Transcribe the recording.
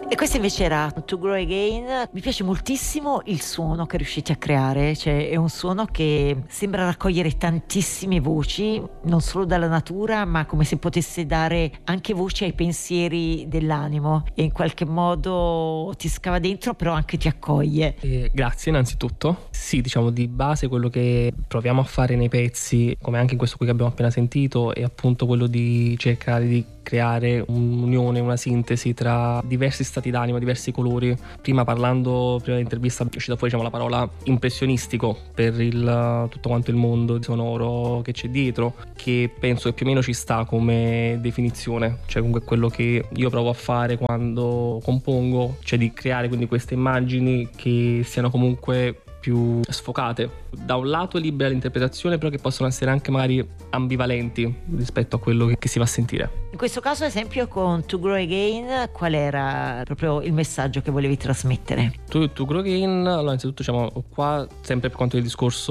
E questo invece era To Grow Again. Mi piace moltissimo il suono che riuscite a creare, cioè è un suono che sembra raccogliere tantissime voci, non solo dalla natura, ma come se potesse dare anche voce ai pensieri dell'animo e in qualche modo ti scava dentro, però anche ti accoglie. Grazie innanzitutto. Sì, diciamo di base quello che proviamo a fare nei pezzi, come anche in questo qui che abbiamo appena sentito, è appunto quello di cercare di creare un'unione, una sintesi tra diversi stati d'animo, diversi colori. Prima dell'intervista è uscita fuori, diciamo, la parola impressionistico per tutto quanto il mondo sonoro che c'è dietro, che penso che più o meno ci sta come definizione, cioè comunque quello che io provo a fare quando compongo, cioè di creare quindi queste immagini che siano comunque più sfocate, da un lato libera l'interpretazione, però che possono essere anche magari ambivalenti rispetto a quello che si va a sentire. In questo caso, ad esempio, con To Grow Again, qual era proprio il messaggio che volevi trasmettere? To Grow Again, allora innanzitutto diciamo qua, sempre per quanto il discorso